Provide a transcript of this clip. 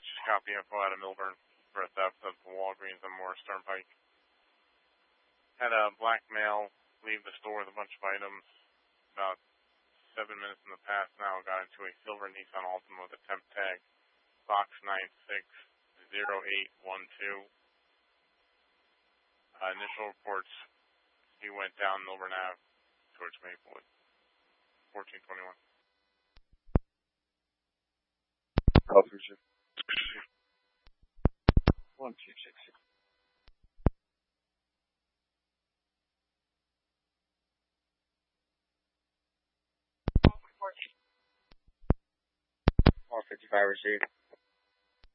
Dispatch, copy info out of Milburn for a theft of the Walgreens on Morris Turnpike. Had a black male leave the store with a bunch of items. About 7 minutes in the past now, got into a silver Nissan Altima with a temp tag, box 960812. Initial reports, he went down Milburn Ave towards Maplewood, 1421. Officer 1266. R55 received.